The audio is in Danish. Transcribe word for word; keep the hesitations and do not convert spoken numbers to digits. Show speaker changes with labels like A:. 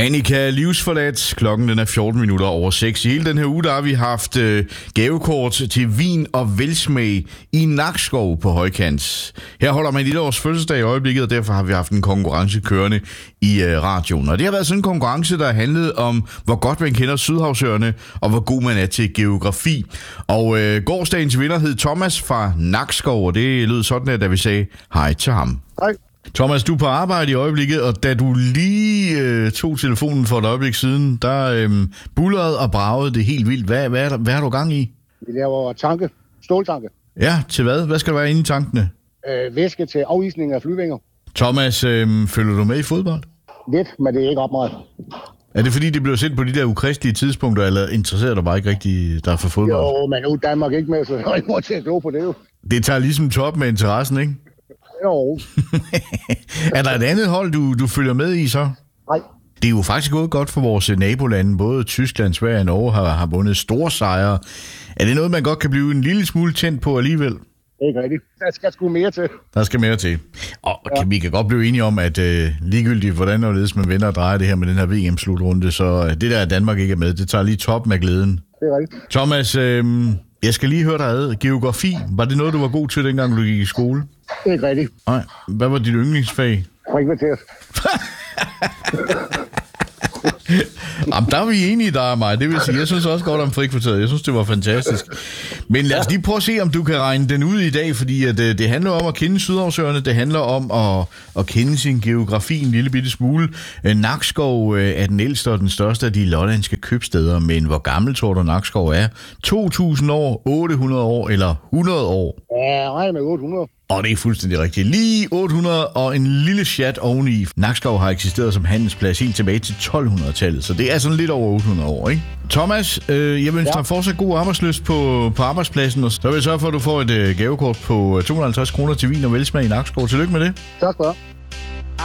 A: Annika, livsforladt. Klokken den er fjorten minutter over seks. I hele den her uge, der har vi haft øh, gavekort til vin og velsmag i Nakskov på Højkant. Her holder man et års fødselsdag i øjeblikket, og derfor har vi haft en konkurrence kørende i øh, radioen. Og det har været sådan en konkurrence, der handlede om, hvor godt man kender Sydhavsøerne, og hvor god man er til geografi. Og øh, gårsdagens vinder hed Thomas fra Nakskov, og det lød sådan her, da vi sagde hej til ham.
B: Hej.
A: Thomas, du er på arbejde i øjeblikket, og da du lige øh, tog telefonen for et øjeblik siden, der øh, bullerede og bragede det helt vildt. Hvad, hvad, er der, hvad har du gang i?
B: Vi laver tanke. Ståltanke.
A: Ja, til hvad? Hvad skal der være inde i tankene?
B: Øh, væske til afisning af flyvinger.
A: Thomas, øh, følger du med i fodbold?
B: Lidt, men det er ikke ret meget.
A: Er det fordi, det blev set på de der ukristelige tidspunkter, eller interesserer du bare ikke rigtig der for fodbold?
B: Jo, men nu er Danmark ikke med, så jeg har ikke råd til at glo på det jo.
A: Det tager ligesom top med interessen, ikke?
B: Jo.
A: Er der et andet hold, du, du følger med i så?
B: Nej.
A: Det er jo faktisk gået godt for vores nabolande. Både Tyskland, Sverige og Norge har, har vundet store sejre. Er det noget, man godt kan blive en lille smule tændt på alligevel?
B: Ikke rigtigt. Der skal sgu mere til.
A: Der skal mere til. Og ja. kan, vi kan godt blive enige om, at øh, ligegyldigt hvordan og ledes man vender og drejer det her med den her V M-slutrunde, så øh, det der Danmark ikke er med, det tager lige top med glæden.
B: Det er rigtigt.
A: Thomas, øh, jeg skal lige høre dig ad. Geografi, var det noget, du var god til, dengang du gik i skole?
B: Ikke rigtigt.
A: Nej. Hvad var dit yndlingsfag?
B: Frikvarter.
A: Jamen, der er vi enige, der er mig. Det vil sige, jeg synes også godt om frikvarteret. Jeg synes, det var fantastisk. Men lad os lige prøve at se, om du kan regne den ud i dag, fordi at, det handler om at kende Sydhavsøerne. Det handler om at, at kende sin geografi en lille bitte smule. Nakskov er den ældste og den største af de lollandske købsteder, men hvor gammel tror du Nakskov er? to tusind år, otte hundrede år eller hundrede år?
B: Ja, jeg regner med otte hundrede.
A: Og det er fuldstændig rigtigt. Lige otte hundrede og en lille chat oveni. Nakskov har eksisteret som handelsplads helt tilbage til tolv hundrede-tallet, så det er sådan lidt over otte hundrede år, ikke? Thomas, øh, jeg vil ønske dig fortsat god arbejdslyst på, på arbejdspladsen, og så vil jeg sørge for, at du får et øh, gavekort på to hundrede og halvtreds kroner til vin og velsmag i Nakskov. Tillykke med det.
B: Tak skal du have.